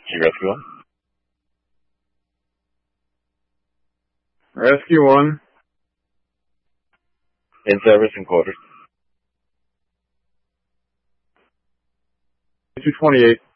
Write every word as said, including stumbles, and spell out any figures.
G Rescue one. Rescue one. In service and quarters. two twenty-eight.